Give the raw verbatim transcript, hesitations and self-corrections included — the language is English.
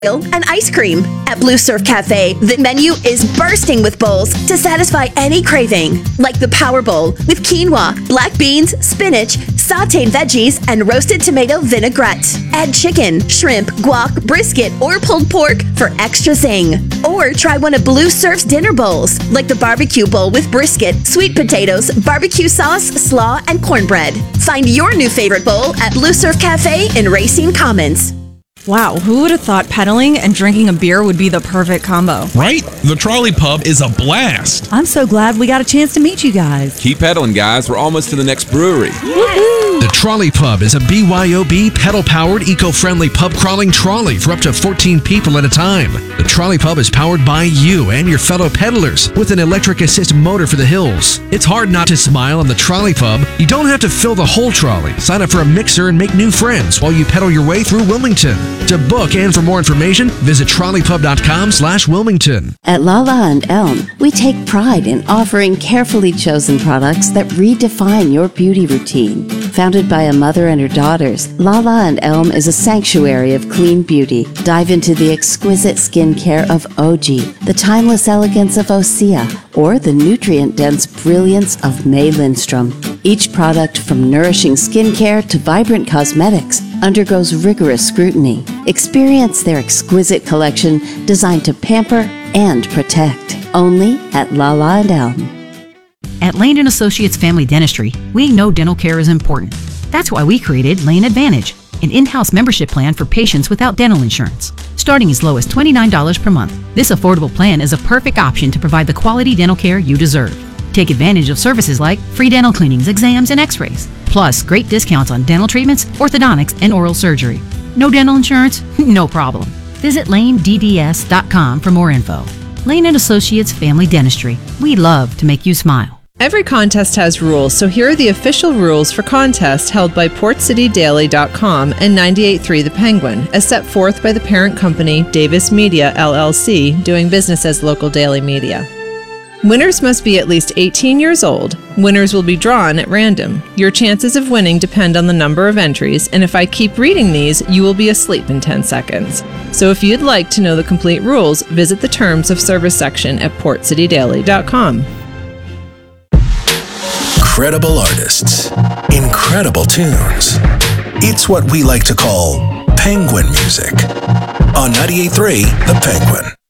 and ice cream. At Blue Surf Cafe, the menu is bursting with bowls to satisfy any craving, like the Power Bowl with quinoa, black beans, spinach, sautéed veggies, and roasted tomato vinaigrette. Add chicken, shrimp, guac, brisket, or pulled pork for extra zing. Or try one of Blue Surf's dinner bowls, like the barbecue bowl with brisket, sweet potatoes, barbecue sauce, slaw, and cornbread. Find your new favorite bowl at Blue Surf Cafe in Racine Commons. Wow, who would have thought pedaling and drinking a beer would be the perfect combo? Right? The Trolley Pub is a blast. I'm so glad we got a chance to meet you guys. Keep pedaling, guys. We're almost to the next brewery. Woohoo! The Trolley Pub is a B Y O B pedal-powered, eco-friendly pub crawling trolley for up to fourteen people at a time. The Trolley Pub is powered by you and your fellow pedalers with an electric assist motor for the hills. It's hard not to smile on the Trolley Pub. You don't have to fill the whole trolley. Sign up for a mixer and make new friends while you pedal your way through Wilmington. To book and for more information, visit trolley pub dot com slash Wilmington. At Lala and Elm, we take pride in offering carefully chosen products that redefine your beauty routine. Founded by a mother and her daughters, Lala and Elm is a sanctuary of clean beauty. Dive into the exquisite skincare of O G, the timeless elegance of Osea, or the nutrient-dense brilliance of May Lindstrom. Each product, from nourishing skincare to vibrant cosmetics, undergoes rigorous scrutiny. Experience their exquisite collection designed to pamper and protect. Only at Lala and Elm. At Lane and Associates Family Dentistry, we know dental care is important. That's why we created Lane Advantage, an in-house membership plan for patients without dental insurance, starting as low as twenty-nine dollars per month. This affordable plan is a perfect option to provide the quality dental care you deserve. Take advantage of services like free dental cleanings, exams, and x-rays, plus great discounts on dental treatments, orthodontics, and oral surgery. No dental insurance? No problem. Visit lane d d s dot com for more info. Lane and Associates Family Dentistry. We love to make you smile. Every contest has rules, so here are the official rules for contests held by port city daily dot com and ninety-eight point three The Penguin, as set forth by the parent company Davis Media, L L C, doing business as Local Daily Media. Winners must be at least eighteen years old. Winners will be drawn at random. Your chances of winning depend on the number of entries, and if I keep reading these, you will be asleep in ten seconds. So if you'd like to know the complete rules, visit the Terms of Service section at port city daily dot com. Incredible artists, incredible tunes. It's what we like to call Penguin music on ninety-eight point three The Penguin.